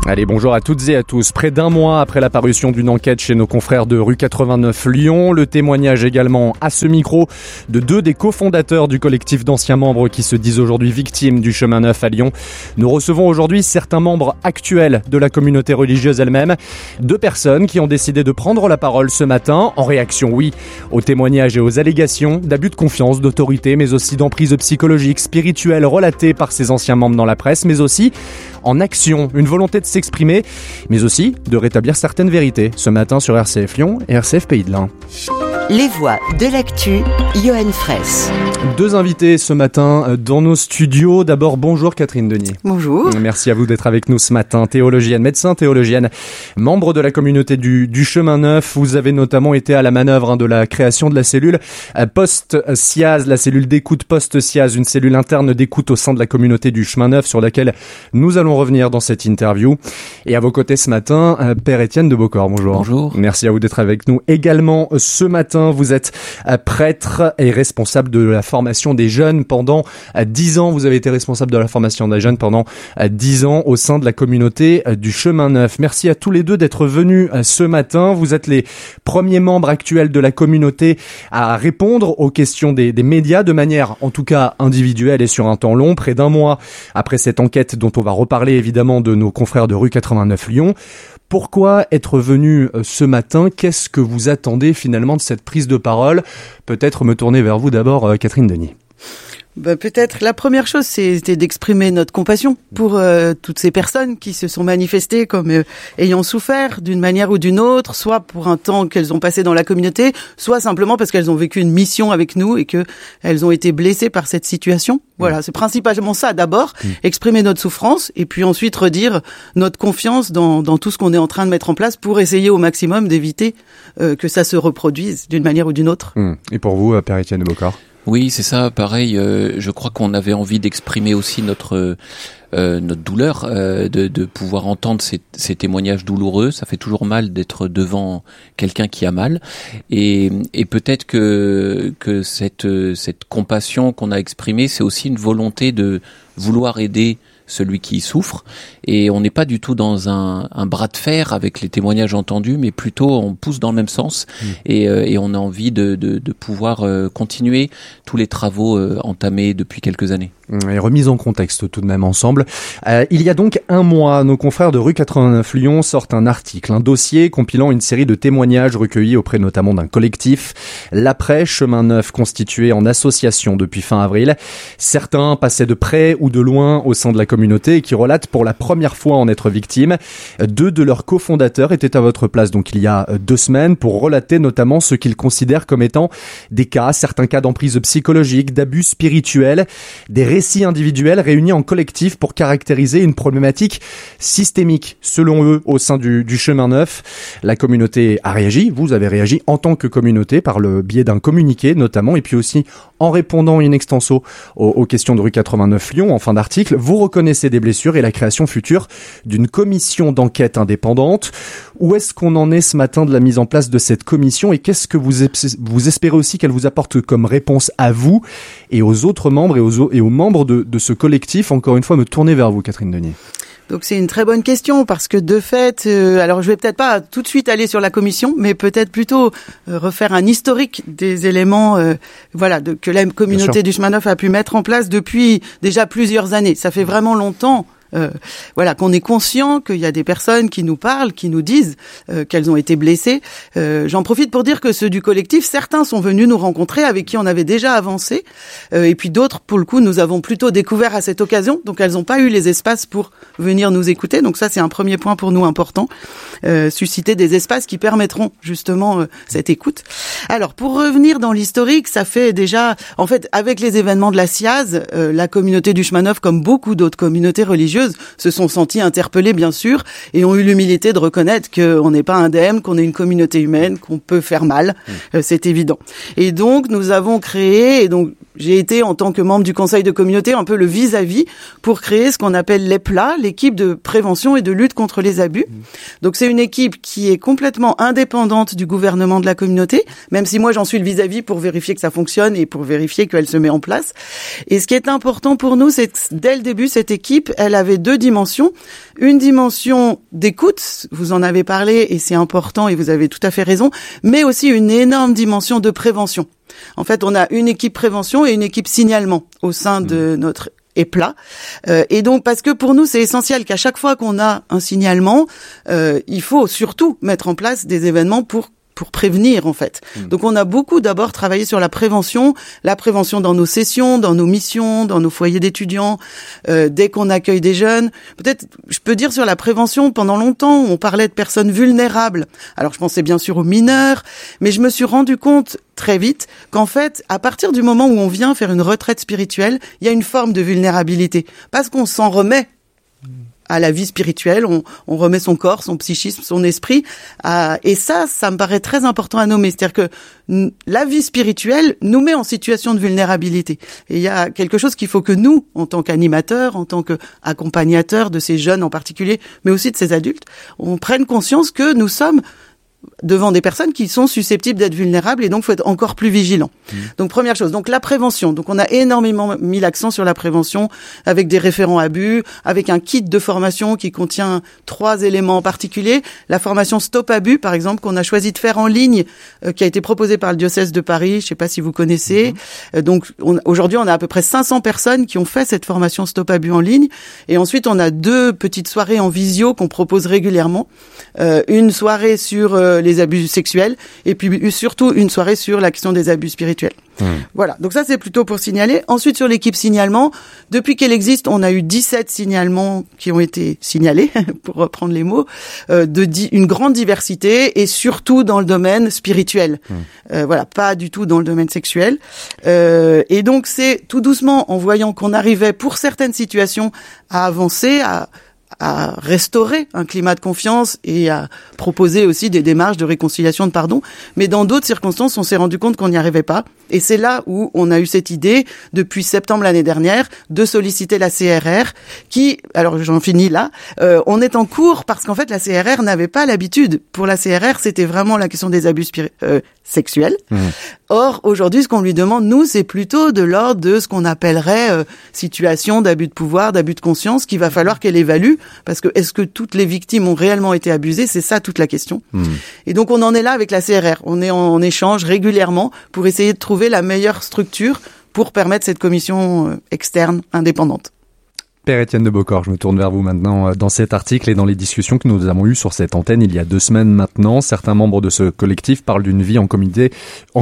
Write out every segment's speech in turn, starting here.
Allez, bonjour à toutes et à tous. Près d'un mois après la parution d'une enquête chez nos confrères de Rue 89 Lyon, le témoignage également à ce micro de deux des cofondateurs du collectif d'anciens membres qui se disent aujourd'hui victimes du chemin neuf à Lyon. Nous recevons aujourd'hui certains membres actuels de la communauté religieuse elle-même. Deux personnes qui ont décidé de prendre la parole ce matin, en réaction, oui, aux témoignages et aux allégations d'abus de confiance, d'autorité, mais aussi d'emprise psychologique, spirituelle relatées par ces anciens membres dans la presse, mais aussi en action, une volonté de s'exprimer, mais aussi de rétablir certaines vérités. Ce matin sur RCF Lyon et RCF Pays de l'Ain. Les voix de l'actu, Johan Fraisse. Deux invités ce matin dans nos studios. D'abord, bonjour Catherine Denis. Bonjour. Merci à vous d'être avec nous ce matin. Théologienne, médecin théologienne, membre de la communauté du Chemin Neuf. Vous avez notamment été à la manœuvre de la création de la cellule post-SIAZ, la cellule d'écoute post-SIAZ, une cellule interne d'écoute au sein de la communauté du Chemin Neuf sur laquelle nous allons revenir dans cette interview. Et à vos côtés ce matin, Père Étienne de Beaucorps. Bonjour. Bonjour. Merci à vous d'être avec nous également ce matin. Vous êtes prêtre et responsable de la formation des jeunes pendant 10 ans. Vous avez été responsable de la formation des jeunes pendant 10 ans au sein de la communauté du Chemin Neuf. Merci à tous les deux d'être venus ce matin. Vous êtes les premiers membres actuels de la communauté à répondre aux questions des médias de manière, en tout cas, individuelle et sur un temps long. Près d'un mois après cette enquête dont on va reparler évidemment de nos confrères de Rue 89 Lyon. Pourquoi être venu ce matin ? Qu'est-ce que vous attendez finalement de cette prise de parole ? Peut-être me tourner vers vous d'abord, Catherine Denis. Peut-être la première chose, c'était d'exprimer notre compassion pour toutes ces personnes qui se sont manifestées comme ayant souffert d'une manière ou d'une autre, soit pour un temps qu'elles ont passé dans la communauté, soit simplement parce qu'elles ont vécu une mission avec nous et que elles ont été blessées par cette situation. Voilà, c'est principalement ça d'abord, exprimer notre souffrance et puis ensuite redire notre confiance dans tout ce qu'on est en train de mettre en place pour essayer au maximum d'éviter que ça se reproduise d'une manière ou d'une autre. Et pour vous, Père Étienne de Beaucorps ? Oui, c'est ça, pareil, je crois qu'on avait envie d'exprimer aussi notre douleur, de pouvoir entendre ces témoignages douloureux. Ça fait toujours mal d'être devant quelqu'un qui a mal, et peut-être que cette compassion qu'on a exprimée, c'est aussi une volonté de vouloir aider celui qui souffre, et on n'est pas du tout dans un bras de fer avec les témoignages entendus, mais plutôt on pousse dans le même sens, et on a envie de pouvoir continuer tous les travaux entamés depuis quelques années. Et remise en contexte tout de même ensemble. Il y a donc un mois, nos confrères de Rue 89 Lyon sortent un article, un dossier compilant une série de témoignages recueillis auprès notamment d'un collectif, l'Après Chemin Neuf, constitué en association depuis fin avril. Certains passaient de près ou de loin au sein de la communauté et qui relatent pour la première fois en être victimes. Deux de leurs cofondateurs étaient à votre place donc il y a 2 semaines pour relater notamment ce qu'ils considèrent comme étant des cas, certains cas d'emprise psychologique, d'abus spirituels, des récits individuels réunis en collectif pour caractériser une problématique systémique, selon eux, au sein du Chemin Neuf. La communauté a réagi, vous avez réagi en tant que communauté par le biais d'un communiqué notamment, et puis aussi en répondant in extenso aux questions de Rue 89 Lyon en fin d'article. Vous reconnaissez des blessures et la création future d'une commission d'enquête indépendante. Où est-ce qu'on en est ce matin de la mise en place de cette commission, et qu'est-ce que vous espérez aussi qu'elle vous apporte comme réponse à vous et aux autres membres et aux membres de ce collectif? Encore une fois, me tourner vers vous, Catherine Denis. Donc c'est une très bonne question parce que de fait, alors je vais peut-être pas tout de suite aller sur la commission, mais peut-être plutôt refaire un historique des éléments, que la communauté du Chemin Neuf a pu mettre en place depuis déjà plusieurs années. Ça fait vraiment longtemps. Qu'on est conscient qu'il y a des personnes qui nous parlent, qui nous disent qu'elles ont été blessées. J'en profite pour dire que ceux du collectif, certains sont venus nous rencontrer avec qui on avait déjà avancé, et puis d'autres, pour le coup, nous avons plutôt découvert à cette occasion, donc elles n'ont pas eu les espaces pour venir nous écouter. Donc ça, c'est un premier point pour nous important, susciter des espaces qui permettront justement cette écoute. Alors, pour revenir dans l'historique, ça fait déjà, en fait, avec les événements de la SIAZ, la communauté du Chemin Neuf, comme beaucoup d'autres communautés religieuses, se sont sentis interpellés, bien sûr, et ont eu l'humilité de reconnaître qu'on n'est pas indemne, qu'on est une communauté humaine, qu'on peut faire mal, c'est évident. Et donc, nous avons créé, et donc j'ai été, en tant que membre du conseil de communauté, un peu le vis-à-vis pour créer ce qu'on appelle l'EPLA, l'équipe de prévention et de lutte contre les abus. Donc c'est une équipe qui est complètement indépendante du gouvernement de la communauté, même si moi j'en suis le vis-à-vis pour vérifier que ça fonctionne et pour vérifier qu'elle se met en place. Et ce qui est important pour nous, c'est que dès le début, cette équipe, elle avait 2 dimensions. Une dimension d'écoute, vous en avez parlé et c'est important et vous avez tout à fait raison, mais aussi une énorme dimension de prévention. En fait, on a une équipe prévention et une équipe signalement au sein de notre EPLA. Et donc, parce que pour nous, c'est essentiel qu'à chaque fois qu'on a un signalement, il faut surtout mettre en place des événements pour prévenir, en fait. Donc, on a beaucoup d'abord travaillé sur la prévention dans nos sessions, dans nos missions, dans nos foyers d'étudiants, dès qu'on accueille des jeunes. Peut-être, je peux dire sur la prévention, pendant longtemps, on parlait de personnes vulnérables. Alors, je pensais bien sûr aux mineurs, mais je me suis rendu compte très vite qu'en fait, à partir du moment où on vient faire une retraite spirituelle, il y a une forme de vulnérabilité. Parce qu'on s'en remet à la vie spirituelle, on remet son corps, son psychisme, son esprit, et ça me paraît très important à nommer. C'est-à-dire que la vie spirituelle nous met en situation de vulnérabilité. Et il y a quelque chose qu'il faut que nous, en tant qu'animateurs, en tant qu'accompagnateurs de ces jeunes en particulier, mais aussi de ces adultes, on prenne conscience que nous sommes devant des personnes qui sont susceptibles d'être vulnérables et donc faut être encore plus vigilant. Donc première chose, donc la prévention. Donc on a énormément mis l'accent sur la prévention avec des référents abus, avec un kit de formation qui contient 3 éléments en particulier. La formation Stop Abus, par exemple, qu'on a choisi de faire en ligne, qui a été proposée par le diocèse de Paris. Je sais pas si vous connaissez. Donc aujourd'hui, on a à peu près 500 personnes qui ont fait cette formation Stop Abus en ligne. Et ensuite, on a 2 petites soirées en visio qu'on propose régulièrement. Une soirée sur les abus sexuels et puis surtout une soirée sur la question des abus spirituels. Voilà, donc ça c'est plutôt pour signaler. Ensuite sur l'équipe signalement, depuis qu'elle existe, on a eu 17 signalements qui ont été signalés, pour reprendre les mots, une grande diversité et surtout dans le domaine spirituel. Voilà, pas du tout dans le domaine sexuel. Et donc c'est tout doucement, en voyant qu'on arrivait pour certaines situations à avancer, à restaurer un climat de confiance et à proposer aussi des démarches de réconciliation, de pardon. Mais dans d'autres circonstances, on s'est rendu compte qu'on n'y arrivait pas. Et c'est là où on a eu cette idée, depuis septembre l'année dernière, de solliciter la CRR qui, alors j'en finis là, on est en cours parce qu'en fait la CRR n'avait pas l'habitude. Pour la CRR, c'était vraiment la question des abus sexuels. Or, aujourd'hui, ce qu'on lui demande, nous, c'est plutôt de l'ordre de ce qu'on appellerait situation d'abus de pouvoir, d'abus de conscience, qu'il va falloir qu'elle évalue, parce que est-ce que toutes les victimes ont réellement été abusées? C'est ça toute la question. Et donc, on en est là avec la CRR. On est en échange régulièrement pour essayer de trouver la meilleure structure pour permettre cette commission externe indépendante. Père Étienne de Beaucord, je me tourne vers vous maintenant. Dans cet article et dans les discussions que nous avons eues sur cette antenne il y a 2 semaines maintenant, certains membres de ce collectif parlent d'une vie en communauté,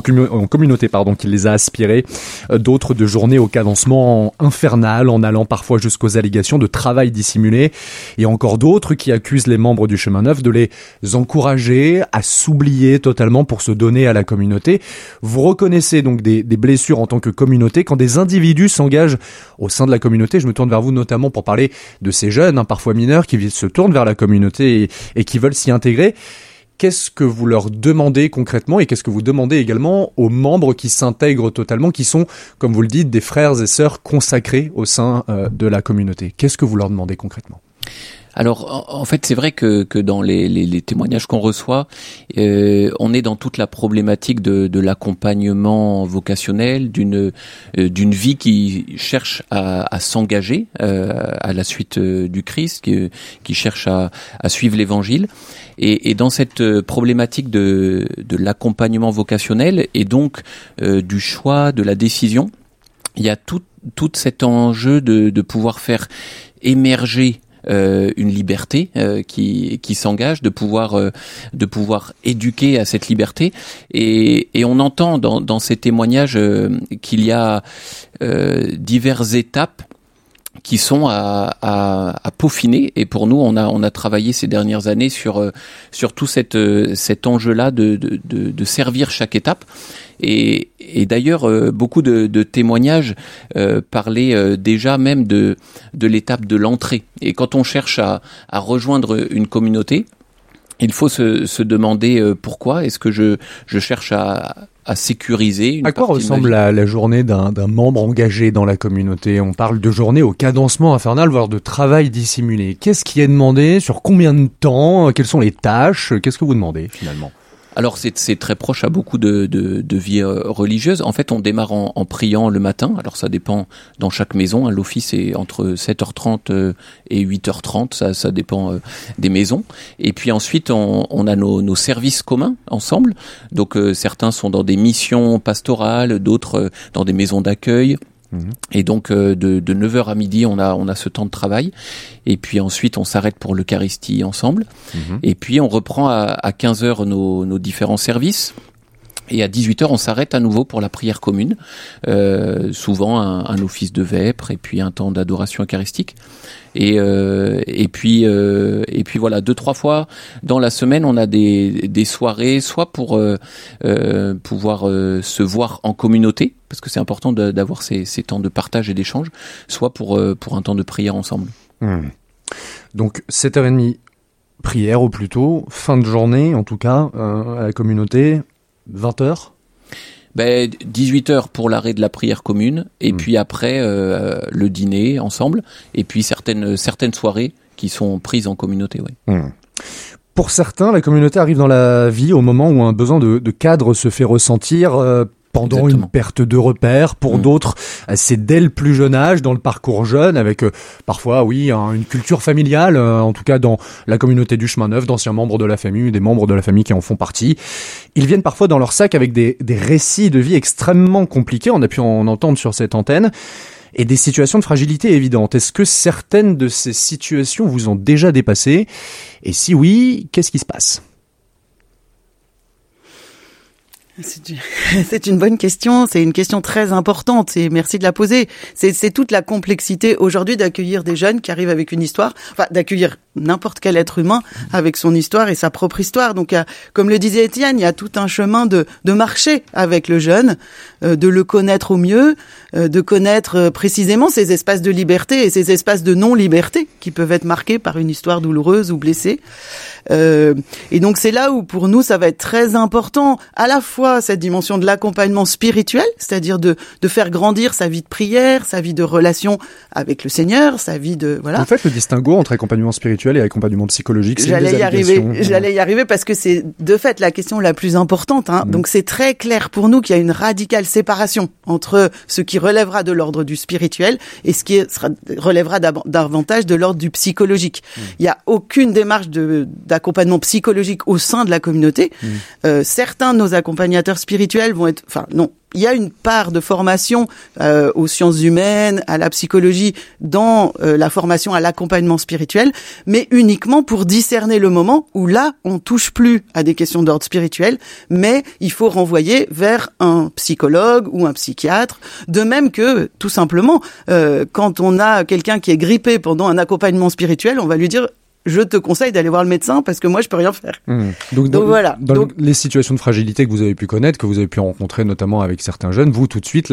qui les a aspirés. D'autres de journées au cadencement infernal, en allant parfois jusqu'aux allégations de travail dissimulé. Et encore d'autres qui accusent les membres du Chemin Neuf de les encourager à s'oublier totalement pour se donner à la communauté. Vous reconnaissez donc des blessures en tant que communauté quand des individus s'engagent au sein de la communauté. Je me tourne vers vous notamment pour parler de ces jeunes, parfois mineurs, qui se tournent vers la communauté et qui veulent s'y intégrer. Qu'est-ce que vous leur demandez concrètement et qu'est-ce que vous demandez également aux membres qui s'intègrent totalement, qui sont, comme vous le dites, des frères et sœurs consacrés au sein de la communauté? Qu'est-ce que vous leur demandez concrètement? Alors, en fait, c'est vrai que dans les témoignages qu'on reçoit, on est dans toute la problématique de l'accompagnement vocationnel, d'une vie qui cherche à s'engager à la suite du Christ, qui cherche à suivre l'Évangile. Et dans cette problématique de l'accompagnement vocationnel et donc du choix, de la décision, il y a tout cet enjeu de pouvoir faire émerger une liberté qui s'engage, de pouvoir éduquer à cette liberté, et on entend dans ces témoignages qu'il y a diverses étapes qui sont à peaufiner, et pour nous on a travaillé ces dernières années sur tout cet enjeu-là de servir chaque étape. Et d'ailleurs, beaucoup de témoignages parlaient déjà même de l'étape de l'entrée. Et quand on cherche à rejoindre une communauté, il faut se demander pourquoi est-ce que je cherche à sécuriser une À quoi partie de ma ressemble vie. la journée d'un membre engagé dans la communauté? On parle de journée au cadencement infernal, voire de travail dissimulé. Qu'est-ce qui est demandé? Sur combien de temps? Quelles sont les tâches? Qu'est-ce que vous demandez finalement? Alors c'est très proche à beaucoup de vie religieuse. En fait, on démarre en priant le matin. Alors ça dépend dans chaque maison. Hein. L'office est entre 7h30 et 8h30. Ça dépend des maisons. Et puis ensuite, on a nos services communs ensemble. Donc certains sont dans des missions pastorales, d'autres dans des maisons d'accueil. Et donc de 9h à midi, on a ce temps de travail. Et puis ensuite, on s'arrête pour l'Eucharistie ensemble. Et puis on reprend à 15h nos différents services. Et à 18h, on s'arrête à nouveau pour la prière commune. Souvent un office de vêpres et puis un temps d'adoration eucharistique. Et puis voilà, 2-3 fois dans la semaine, on a des soirées, soit pour pouvoir se voir en communauté, parce que c'est important d'avoir ces temps de partage et d'échange, soit pour un temps de prière ensemble. Donc 7h30 prière au plus tôt, fin de journée en tout cas à la communauté, 20h. 18h pour l'arrêt de la prière commune, et puis après le dîner ensemble, et puis certaines soirées qui sont prises en communauté. Ouais. Pour certains, la communauté arrive dans la vie au moment où un besoin de cadre se fait ressentir pendant Exactement. une perte de repères. Pour d'autres, c'est dès le plus jeune âge, dans le parcours jeune, avec parfois, une culture familiale, en tout cas dans la communauté du Chemin Neuf, d'anciens membres de la famille, des membres de la famille qui en font partie. Ils viennent parfois dans leur sac avec des récits de vie extrêmement compliqués, on a pu en entendre sur cette antenne, et des situations de fragilité évidentes. Est-ce que certaines de ces situations vous ont déjà dépassé? Et si oui, qu'est-ce qui se passe? C'est une bonne question, c'est une question très importante et merci de la poser. C'est toute la complexité aujourd'hui d'accueillir des jeunes qui arrivent avec une histoire, d'accueillir n'importe quel être humain avec son histoire et sa propre histoire. Donc, comme le disait Étienne, il y a tout un chemin de marcher avec le jeune, de le connaître au mieux, de connaître précisément ces espaces de liberté et ces espaces de non-liberté qui peuvent être marqués par une histoire douloureuse ou blessée. Et donc c'est là où pour nous ça va être très important à la fois cette dimension de l'accompagnement spirituel, c'est-à-dire de faire grandir sa vie de prière, sa vie de relation avec le Seigneur, sa vie de voilà. Vous faites le distinguo entre accompagnement spirituel et accompagnement psychologique. J'allais y arriver parce que c'est de fait la question la plus importante. Donc c'est très clair pour nous qu'il y a une radicale séparation entre ce qui relèvera de l'ordre du spirituel et ce qui relèvera davantage de l'ordre du psychologique. Il y a aucune démarche d'accompagnement psychologique au sein de la communauté. Certains de nos accompagnateurs spirituels vont être, il y a une part de formation aux sciences humaines, à la psychologie, dans la formation à l'accompagnement spirituel, mais uniquement pour discerner le moment où là, on touche plus à des questions d'ordre spirituel, mais il faut renvoyer vers un psychologue ou un psychiatre. De même que, tout simplement, quand on a quelqu'un qui est grippé pendant un accompagnement spirituel, on va lui dire je te conseille d'aller voir le médecin parce que moi je peux rien faire. Donc voilà. Dans les situations de fragilité que vous avez pu connaître, que vous avez pu rencontrer notamment avec certains jeunes, vous tout de suite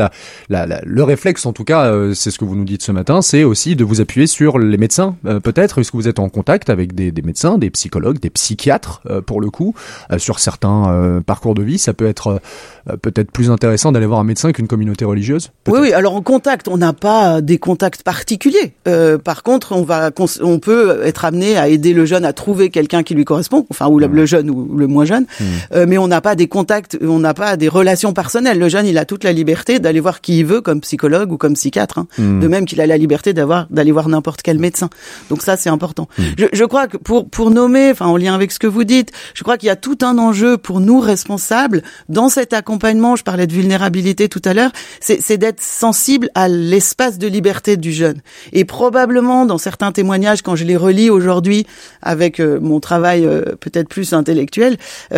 le réflexe en tout cas, c'est ce que vous nous dites ce matin, c'est aussi de vous appuyer sur les médecins peut-être. Est-ce que vous êtes en contact avec des médecins, des psychologues, des psychiatres pour le coup sur certains parcours de vie? Ça peut être peut-être plus intéressant d'aller voir un médecin qu'une communauté religieuse. Oui. Alors en contact, on n'a pas des contacts particuliers. Par contre, on peut être amené à aider le jeune à trouver quelqu'un qui lui correspond, ou le jeune ou le moins jeune, mais on n'a pas des contacts, on n'a pas des relations personnelles. Le jeune, il a toute la liberté d'aller voir qui il veut comme psychologue ou comme psychiatre, de même qu'il a la liberté d'aller voir n'importe quel médecin. Donc ça, c'est important. Je crois que pour nommer, en lien avec ce que vous dites, je crois qu'il y a tout un enjeu pour nous responsables dans cet accompagnement. Je parlais de vulnérabilité tout à l'heure, c'est d'être sensible à l'espace de liberté du jeune. Et probablement, dans certains témoignages, quand je les relis aujourd'hui, avec mon travail peut-être plus intellectuel,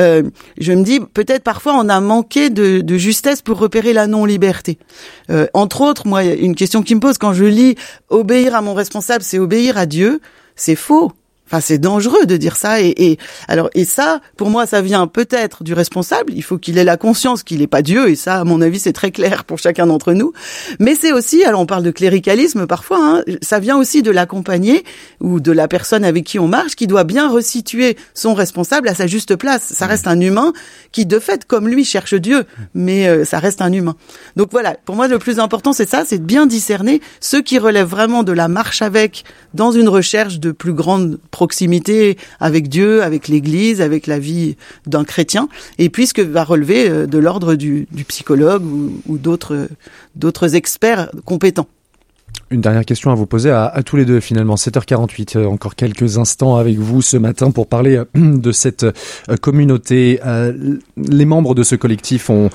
je me dis peut-être parfois on a manqué de justesse pour repérer la non-liberté. Entre autres, moi, une question qui me pose quand je lis obéir à mon responsable, c'est obéir à Dieu, c'est faux. Enfin, c'est dangereux de dire ça. Et ça, pour moi, ça vient peut-être du responsable. Il faut qu'il ait la conscience qu'il n'est pas Dieu. Et ça, à mon avis, c'est très clair pour chacun d'entre nous. Mais c'est aussi, alors on parle de cléricalisme parfois, hein, ça vient aussi de l'accompagner ou de la personne avec qui on marche qui doit bien resituer son responsable à sa juste place. Ça reste un humain qui, de fait, comme lui, cherche Dieu. Mais ça reste un humain. Donc voilà, pour moi, le plus important, c'est ça, c'est de bien discerner ceux qui relèvent vraiment de la marche avec, dans une recherche de plus grande proximité avec Dieu, avec l'Église, avec la vie d'un chrétien, et puis ce que va relever de l'ordre du psychologue ou d'autres experts compétents. Une dernière question à vous poser à tous les deux finalement. 7h48, encore quelques instants avec vous ce matin pour parler de cette communauté. Les membres de ce collectif ont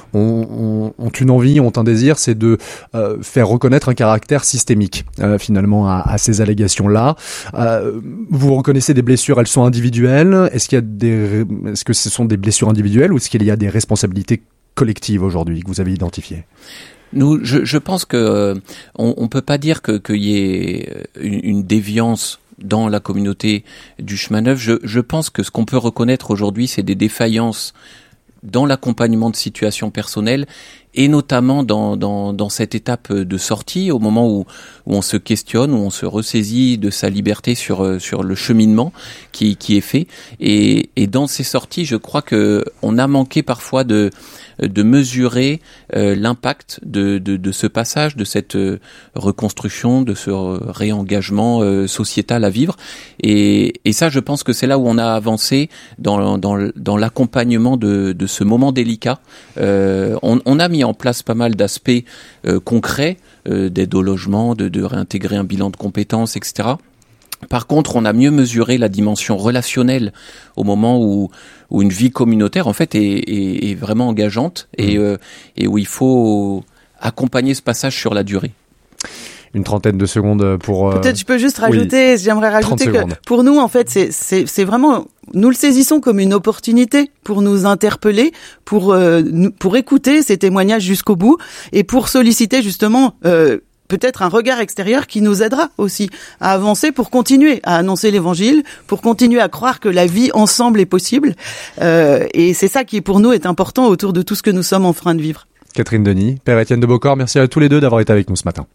une envie, ont un désir, c'est de faire reconnaître un caractère systémique finalement à ces allégations-là. Vous reconnaissez des blessures, elles sont individuelles. Est-ce que ce sont des blessures individuelles ou est-ce qu'il y a des responsabilités collectives aujourd'hui que vous avez identifiées ? Nous, je pense que on peut pas dire qu'il y ait une déviance dans la communauté du chemin neuf. Je pense que ce qu'on peut reconnaître aujourd'hui, c'est des défaillances dans l'accompagnement de situations personnelles et notamment dans cette étape de sortie, au moment où on se questionne, où on se ressaisit de sa liberté sur le cheminement qui est fait. Et dans ces sorties, je crois que on a manqué parfois de mesurer l'impact de ce passage, de cette reconstruction, de ce réengagement sociétal à vivre. Et ça, je pense que c'est là où on a avancé dans l'accompagnement de ce moment délicat. On a mis en place pas mal d'aspects concrets, d'aide au logement, de réintégrer un bilan de compétences, etc. Par contre, on a mieux mesuré la dimension relationnelle au moment où une vie communautaire en fait est vraiment engageante et où il faut accompagner ce passage sur la durée. Une trentaine de secondes pour... Peut-être je peux juste rajouter, j'aimerais rajouter que pour nous, en fait, c'est vraiment... Nous le saisissons comme une opportunité pour nous interpeller, pour écouter ces témoignages jusqu'au bout et pour solliciter justement... peut-être un regard extérieur qui nous aidera aussi à avancer pour continuer à annoncer l'évangile, pour continuer à croire que la vie ensemble est possible. Et c'est ça qui, pour nous, est important autour de tout ce que nous sommes en train de vivre. Catherine Denis, Père Étienne de Beaucorps, merci à tous les deux d'avoir été avec nous ce matin.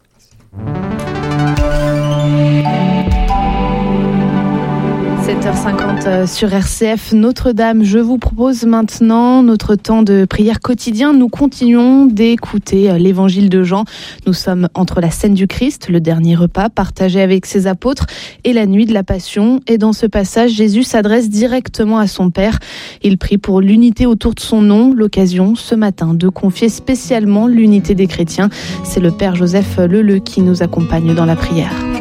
7h50 sur RCF Notre-Dame. Je vous propose maintenant notre temps de prière quotidien. Nous continuons d'écouter l'évangile de Jean. Nous sommes entre la scène du Christ, le dernier repas partagé avec ses apôtres, et la nuit de la Passion. Et dans ce passage, Jésus s'adresse directement à son Père. Il prie pour l'unité autour de son nom. L'occasion ce matin de confier spécialement l'unité des chrétiens. C'est le Père Joseph Leleu qui nous accompagne dans la prière.